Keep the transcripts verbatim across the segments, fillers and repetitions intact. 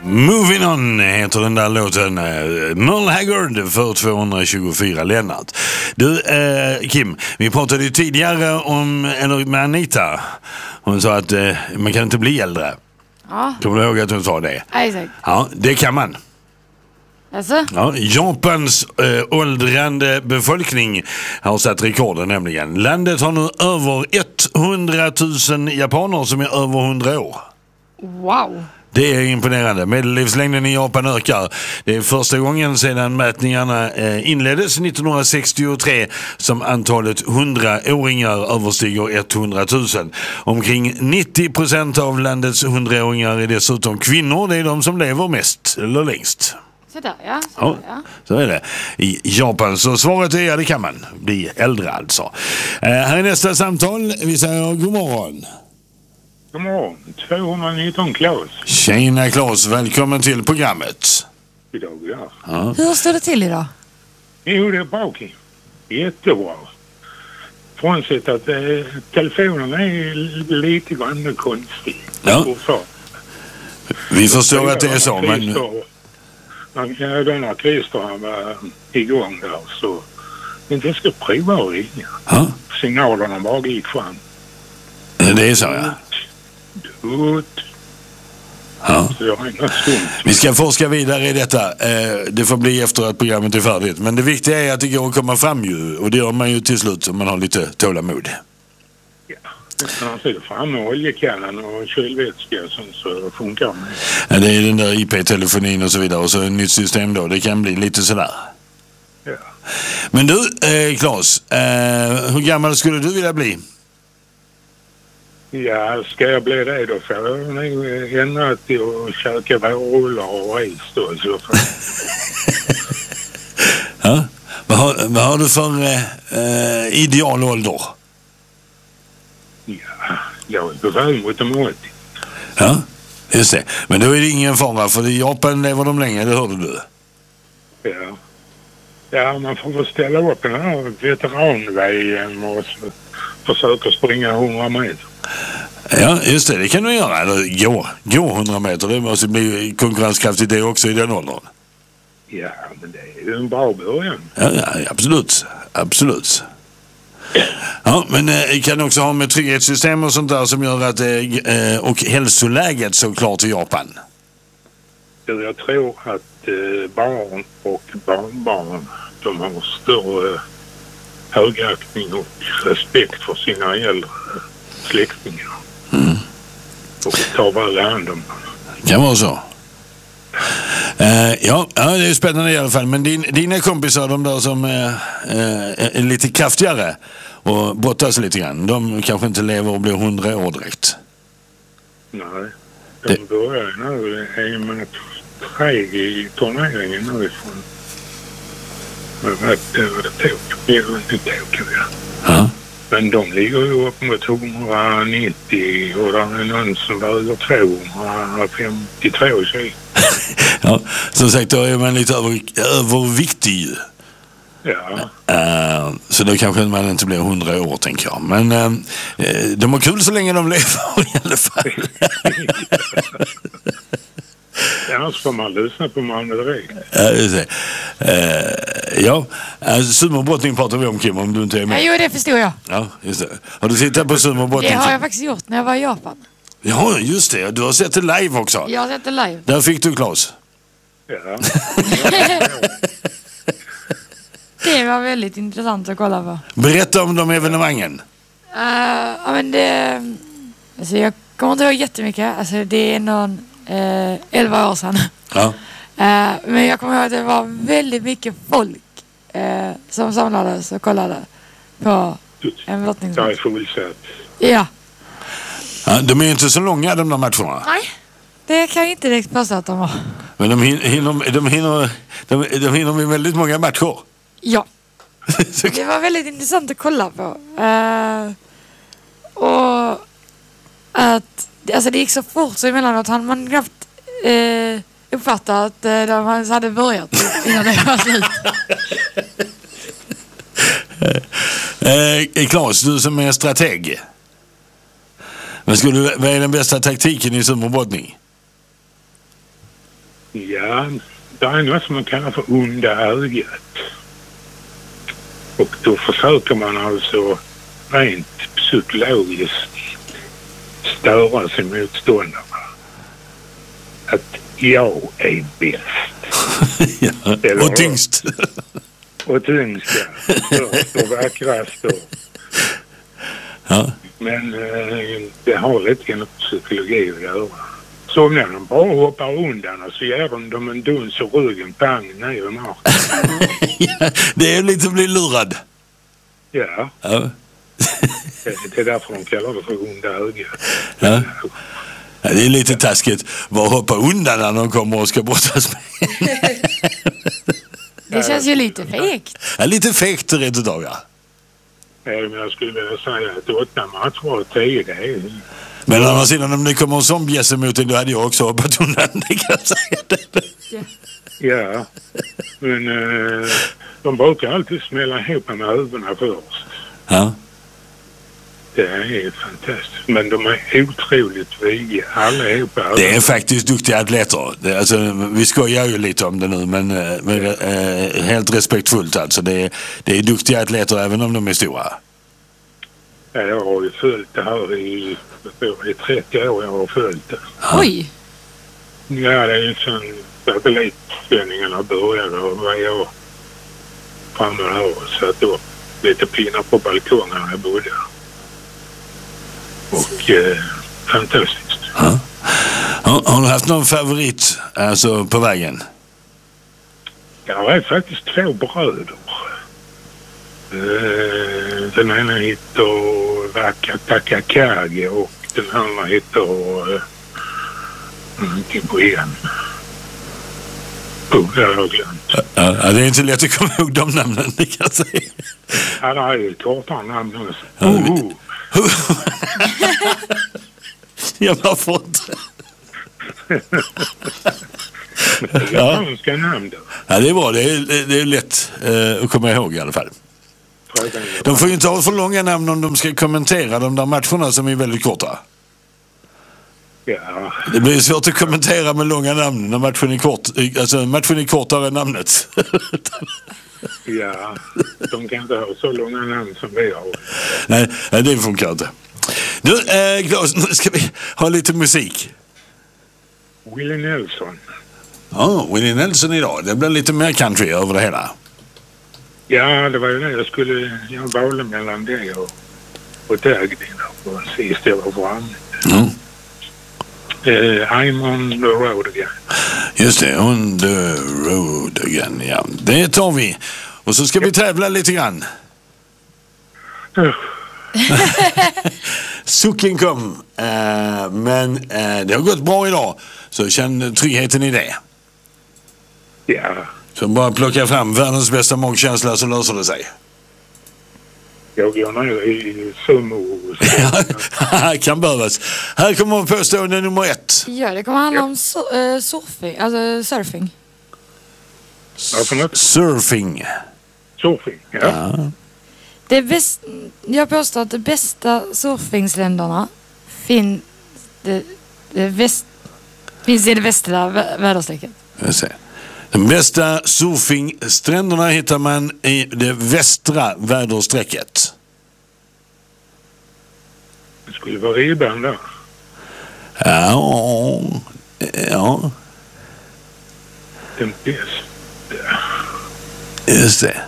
Moving On heter den där låten. Merle Haggard för tvåhundratjugofyra Lennart. Du, eh, Kim, vi pratade ju tidigare om, eller med Anita. Hon sa att eh, man kan inte bli äldre. Ja. Kommer du ihåg att hon sa det? Ja, exakt. Ja, det kan man. Alltså? Ja, Japans äh, åldrande befolkning har satt rekorden nämligen. Landet har nu över hundratusen japaner som är över hundra år. Wow. Det är imponerande. Medellivslängden i Japan ökar. Det är första gången sedan mätningarna eh, inleddes nittonhundrasextiotre som antalet hundraåringar överstiger hundratusen. Omkring nittio procent av landets hundraåringar är dessutom kvinnor. Det är de som lever mest eller längst. Så där, ja. Så, Ja, ja. så är det. I Japan, så svaret är ja, det kan man bli äldre alltså. Eh, här är nästa samtal. Vi säger god morgon. God morgon. tvåhundranitton Claes. Tjena Claes, välkommen till programmet. Idag, ja. Ja. Hur står det till idag? Jo, det är bra. Jättebra. Frånsett att eh, telefonen är lite grann konstig. Ja. Fortfarande. Vi förstår att det är så, men... Ja, den här Christer var igång där, så inte ska prova att ringa. Ja. Signalerna bara gick fram. Det är så, ja. Dutt. Ja. Så jag har inga stund. Vi ska forska vidare i detta. Eh, det får bli efter att programmet är färdigt. Men det viktiga är att det går att komma fram ju. Och det gör man ju till slut om man har lite tålamod. Ja. Han sitter fram med oljekannan och kylvätska så funkar det. Ja, det är den där I P-telefonin och så vidare. Och så ett nytt system då. Det kan bli lite sådär. Ja. Men du, eh, Claes. Eh, hur gammal skulle du vilja bli? Ja, ska jag bli det då får jag nog ändra till att käka vårrullar och ris då. Så för... Ja. Vad har, vad har du för eh, idealålder? Ja, jag är på väg mot de åttio. Ja, just det. Men då är det ingen fara, för i Japan lever de länge, det hörde du. Ja. Ja, man får väl ställa upp den här veteranvägen och så försöka springa hundra meter. Ja, just det. Det kan du göra. Eller gå. Gå hundra meter. Det måste bli konkurrenskraftigt det också i den åldern. Ja, men det är ju en bra början. Ja, ja absolut. Absolut. Ja, men eh, kan också ha med trygghetssystem och sånt där som gör att eh, och hälsoläget såklart i Japan. Jag tror att eh, barn och barnbarn, de har större högaktning och respekt för sina äldre släktingar. Mm. Och tar väl hand om. Kan vara så. Uh, ja, ja, det är spännande i alla fall. Men din, dina kompisar, de där som uh, uh, är lite kraftigare och brottas lite grann, de kanske inte lever och blir hundra år direkt. Nej, de det... börjar nu. Är man treg i turneringen nu ifrån. Vad var det Tokyo? Inte Tokyo, ja. Ja. Men de ligger ju upp mot hundranittio och det är någon som väger tvåhundrafemtiotvå kilo. Ja, som sagt, då är man lite över, överviktig ju. Ja. Uh, så då kanske man inte blir hundra år, tänker jag. Men uh, de har kul så länge de lever i alla fall. Annars får man lyssna på Malmö direkt. Ja, just det. Uh, ja, alltså, sumobrottning pratar vi om, Kim, om du inte är med. Ja, jo, det förstår jag. Ja, just det. Har du tittat på sumobrottning? Det har jag faktiskt gjort när jag var i Japan. Ja, just det. Du har sett det live också. Jag har sett det live. Där fick du, Claes. Ja. Det var väldigt intressant att kolla på. Berätta om de evenemangen. Uh, ja, men det... Alltså, jag kommer inte ihåg jättemycket. Alltså, det är någon... Uh, elva år sedan. Ja. Uh, men jag kommer ihåg att det var väldigt mycket folk uh, som samlades och kollade på en brottningsmatch. Jag är fullsatt. Ja. Ja, de är inte så långa, de där matcherna. Nej, det kan jag inte direkt påstå att de var. Men de hinner, de hinner, de, de hinner med väldigt många matcher. Ja. Det var väldigt intressant att kolla på. Uh, och att alltså det gick så fort så emellanåt han man knappt uh, uppfattade att uh, de hade börjat innan det var slut. Eh, Claes, du som är strateg. Men skulle, vad är den bästa taktiken i sumobrottning? Ja, det är något som man kallar för onda ögat. Och då försöker man alltså rent psykologiskt störa sin motståndare. Att jag är bäst. Ja. Eller, Och tyngst. Och tyngst, ja. Störst och vackrast. Och. Ja. Men eh, det har lite grann psykologi att göra. Så när de bara hoppar undan och så ger de dem en duns och ryggen pang ner i marken. Ja, det är lite att bli lurad. Ja. Ja. Det, det är därför de kallar det för onda ögat. Ja. Ja, det är lite taskigt. Bara hoppa undan när de kommer och ska brottas med. Det känns ju lite fegt. Ja, lite fegt rätt utav, ja. Men jag skulle vilja säga att åtta matcher och tio, det är... Men å andra sidan, om det kommer en sån bjässe mot dig, då hade jag också hoppat undan, det kan jag säga. Ja, men eh, de brukar alltid smälla ihop med ögonen först. Ja. Det är fantastiskt. Men de är otroligt viga, alla ihop. Det är faktiskt duktiga atleter. Det, alltså, vi skojar ju lite om det nu, men, men eh, helt respektfullt alltså. Det är, det är duktiga atleter även om de är stora. Ja, jag har ju följt det här i, i trettio år. Jag har följt det. Oj! Ja, det är ju sån satellitsändningarna började och var jag framme här och satt upp lite pinnar på balkongen när jag bodde. Och eh, fantastiskt. Ja. Har, har du haft någon favorit alltså, på vägen? Jag är faktiskt två bröder. Eh, den ena heter Vaka Takakage och den andra heter eh, någonting på igen. Oh, det har jag glömt. Ja, ja, det är inte lätt att komma ihåg de namnen, det kan jag säga. Ja, det är ju ett kortare namn också. Ja, Oh, oh. Jag har fått. Ja. Franska namn då. Ja, det är bra. Det är, det är lätt eh, att komma ihåg i alla fall. De får ju inte ha för långa namn om de ska kommentera de där matcherna som är väldigt korta. Ja. Det blir svårt att kommentera med långa namn när matchen är kort. Alltså matchen är kortare än namnet. Ja, de kan inte ha så långa namn som vi har. Nej, nej det funkar inte. Nu, eh, Claes, nu ska vi ha lite musik. Willie Nelson. Ja, Willie Nelson idag. Det blir lite mer country över det hela. Ja, det var ju det. Jag skulle... Jag valde mellan det och, och Dagny då. Och sist jag var framme. Mm. Uh, I'm on the road again. Just det, on the road again, ja. Det tar vi. Och så ska vi tävla lite grann. Uh. Sucken kom, uh, men uh, det har gått bra idag. Så känn tryggheten i det. Ja. Så bara plocka fram världens bästa magkänsla så löser det sig. Jag går ner i sumo. Ja, kan behövas. Här kommer påstående nummer ett. Ja, det kommer handla om so- uh, surfing. Alltså surfing. Vad för något? Surfing. Surfing, ja. Ja. Det bäst, jag påstår att de bästa surfingsländerna fin, det, det väst, finns i det västra vä- väderstrecket. Jag ser. De bästa surfingstränderna hittar man i det västra väderstrecket. Det skulle vara ribban där. Ja. Ja. Den bästa. Just det.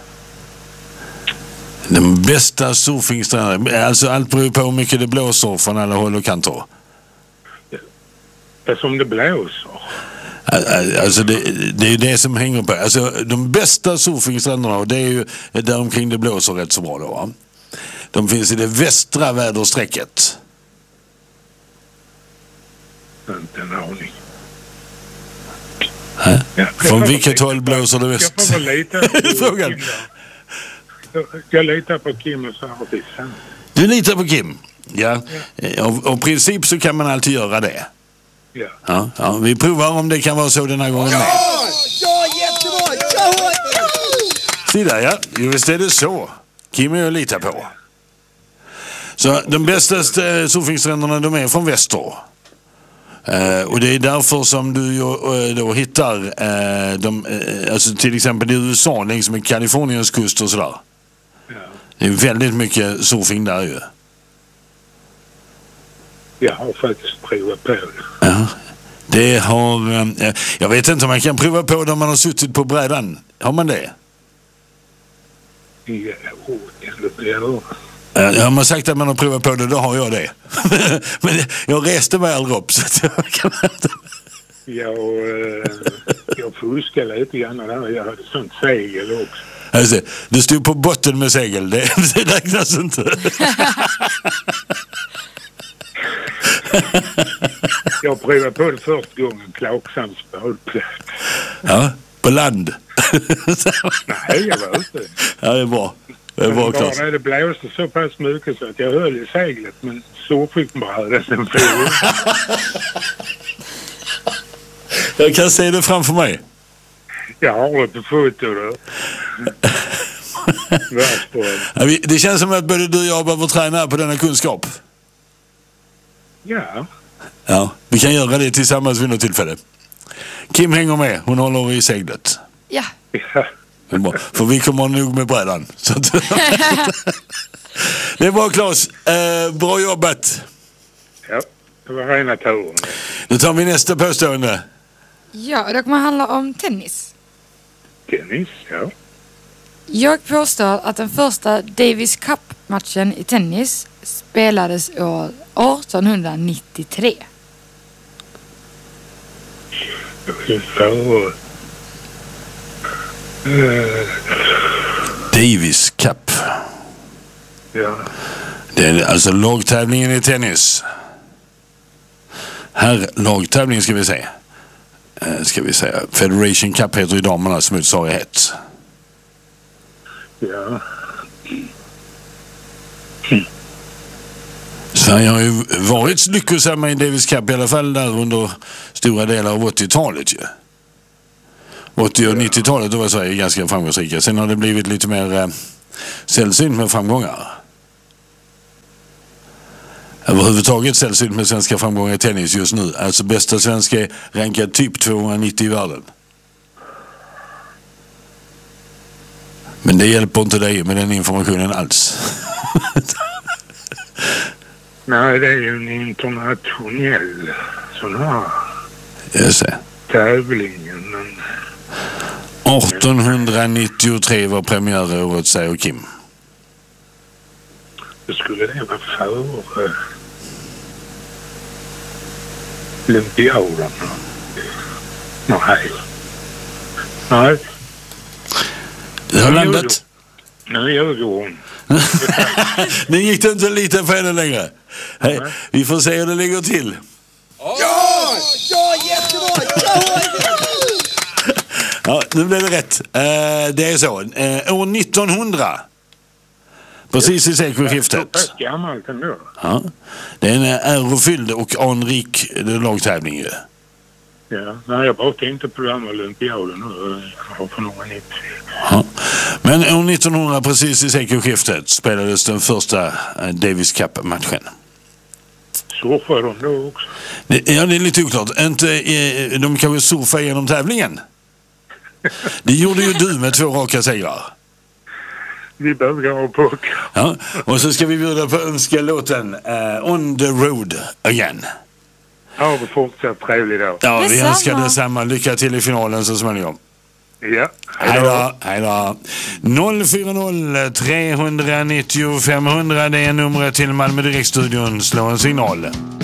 Den bästa surfingstränderna. Alltså allt beror på hur mycket det blåser från alla håll och kanter. Det är som det blåser. Alltså det, det är det som hänger på. Alltså de bästa surfingstränderna, det är ju där omkring det blåser rätt så bra då, va? De finns i det västra väderstrecket. Inte en aning. Ja. Från vilket håll blåser det väst? Jag får väl lita på Frågan. Kim då. Jag litar på Kim och Sarvis. Du litar på Kim? Ja. Av, av princip så kan man alltid göra det. Ja. Ja, ja. Vi provar om det kan vara så den här gången med. Ja, ja, jättebra! Ja, ja. Sida, ja. Jo, visst är det så. Kim är jag litar på. Så de bästa surfingstränderna, de är från väster. Uh, och det är därför som du uh, då hittar uh, de, uh, alltså till exempel i U S A längs med Kaliforniens kust och sådär. Ja. Det är väldigt mycket surfing där ju. Jag har faktiskt provat på det. Ja. Det har, uh, jag vet inte om man kan prova på det om man har suttit på brädan. Har man det? Ja, oh, ja. Jag har man sagt att man har provat på det, då har jag det. Men jag reste mig aldrig upp så att jag kan inte. Jag, eh, jag fuskade lite grann där. Jag hade sånt segel också. Alltså, du stod på botten med segel, det, det räknas inte. Jag prövade på det första gången, Klagsams båtplats. Ja, på land. Nej, jag var ute. Ja, det är bra. Det är bra, Claes. Det blåste så pass mycket så att jag höll i seglet, men så fick man bara det sen fyra. Jag kan se det framför mig. Jag har det på foto då. Ja, vi, det känns som att både du och jag behöver träna på denna kunskap. Ja. Ja, vi kan göra det tillsammans vid något tillfälle. Kim hänger med, hon håller i seglet. Ja. Ja. Det är bra. För vi kommer nog med brädan. Så att det är bra, Claes. Eh, bra jobbat. Ja, det var rena turen. Nu tar vi nästa påstående. Ja, det kommer handla om tennis. Tennis, ja. Jag påstår att den första Davis Cup-matchen i tennis spelades år arton nittiotre. Så, uh, Davis Cup. ja. Det är alltså lagtävlingen i tennis. Här lagtävlingen ska vi se. Eh, ska vi säga. Federation Cup heter ju damernas motsvarighet. Ja. Sverige har ju varit lyckosamma i Davis Cup i alla fall där under stora delar av åttiotalet ju. åttio- och nittiotalet då var Sverige ganska framgångsrika. Sen har det blivit lite mer eh, sällsynt med framgångar. Överhuvudtaget sällsynt med svenska framgångar i tennis just nu. Alltså bästa svenska är rankad typ tvåhundranittio i världen. Men det hjälper inte dig med den informationen alls. Nej, det är ju en internationell sån här Jag ser. tävlingen. Men arton nittiotre var premiäråret, säger Kim. det skulle det vara för uh, olympiaden. Nej. Nej. Det har landat. Nu ljuger hon. Nu gick det inte lite för henne längre. Hej, vi får se hur det ligger till. Ja! Ja, jättebra! Ja! Ja, nu blev det rätt. Uh, det är så. Uh, år nittonhundra. Precis i sekelskiftet. Det är gammalt ändå. Ja. Det är en ärofylld och anrik lagtävling ju. Ja, nej, jag bara tänkte på den olympiaden nu. För några nittio. Ja. Men år nittonhundra, precis i sekelskiftet, spelades den första Davis Cup-matchen. Surfade de då också? Det, ja, det är lite oklart. Inte, de kanske surfade genom tävlingen. Det gjorde ju du med två raka segrar. Vi behöver gå på. Ja, och så ska vi bjuda på önska låten uh, On the Road Again. Ja, vi fortsätter trevlig då. Ja, vi Detsamma. önskar detsamma. Lycka till i finalen så småningom. Ja, Hej då. Hej då. noll fyra noll tre nio noll fem hundra, det är numret till Malmö Direktstudion. Slå en signal.